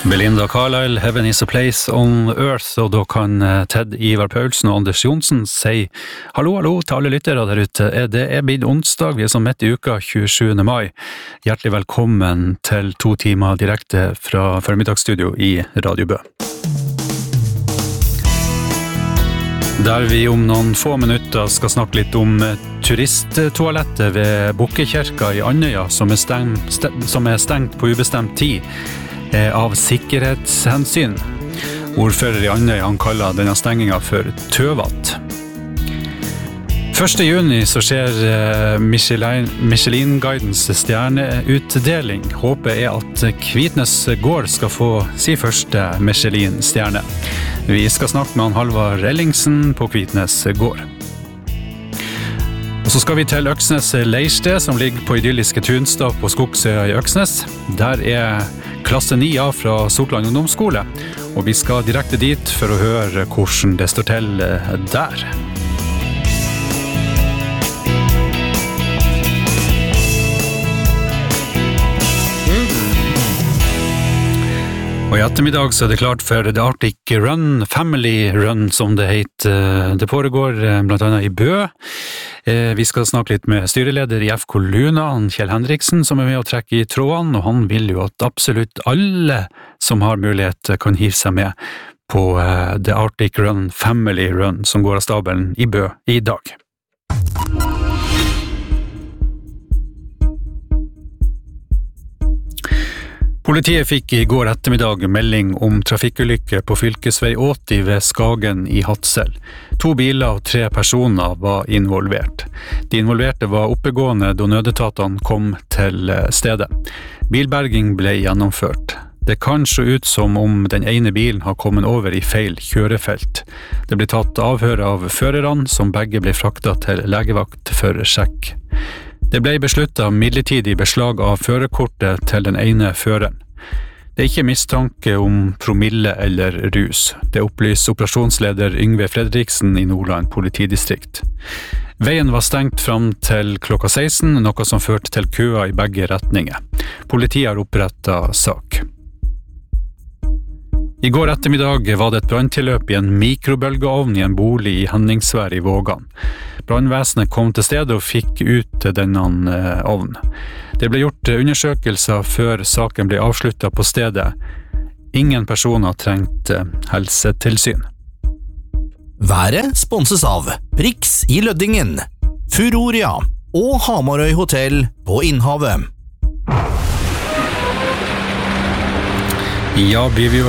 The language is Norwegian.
Belinda Carlisle, Heaven is a place on earth, og da kan Ted Ivar Paulsen og Anders Jonsen si hallo til alle lyttere der ute. Det blitt onsdag, vi som midt i uka, 27. mai. Hjertelig velkommen til 2 timer direkte fra formiddagsstudio i Radio Bø. Der vi om noen få minutter skal snakke litt om turisttoalettet ved Bukkekirka i Andøya, som stengt på ubestemt tid av sikkerhetshensyn. Ordfører i Andøya, han kaller denne stengingen for tøvat. 1. juni så skjer Michelin-guidens stjerneutdeling. Håpet at Kvitnes gård skal få sin første Michelin-stjerne. Vi skal snakke med Halvard Ellingsen på Kvitnes gård. Og så skal vi til Øksnes Leirsted, som ligger på idylliske Tunstad på Skogsøya i Øksnes. Der klasse 9A fra Sortland ungdomsskole, og vi skal direkte dit for å høre hvordan det står til der. Og i ettermiddag så det klart for The Arctic Run, Family Run som det heter. Det foregår blant annet i Bø. Vi skal snakke litt med styreleder i FK Luna, Kjell Henriksen, som med å trekke i trådene, og han vil jo at absolutt alle som har mulighet kan hive seg med på The Arctic Run, Family Run, som går av stabelen i Bø i dag. Politiet fikk i går ettermiddag melding om trafikkulykke på fylkesvei 80 ved Skagen i Hadsel. 2 biler og 3 personer var involvert. De involverte var oppegående da nødetatene kom til stedet. Bilberging ble gjennomført. Det kan se ut som om den ene bilen har kommet over i feil kjørefelt. Det ble tatt avhør av førerne, som begge ble fraktet til legevakt for sjekk. Det ble besluttet midlertidig beslag av førerkortet til den ene føreren. Det ikke mistanke om promille eller rus. Det opplyser operasjonsleder Yngve Fredriksen i Nordland politidistrikt. Veien var stengt fram til klokka 16, noe som førte til køer i begge retninger. Politiet har opprettet sak. I går ettermiddag var det et branntilløp i en mikrobølgeovn i en bolig i Henningsvær i Vågan. Brannvesenet kom til stedet og fikk ut denne ovnen. Det ble gjort undersøkelser før saken ble avsluttet på stedet. Ingen personer trengte helsetilsyn. Været sponses av Prix i Løddingen, Furoria og Hamarøy Hotel på Innhavet. Ja, blir vi jo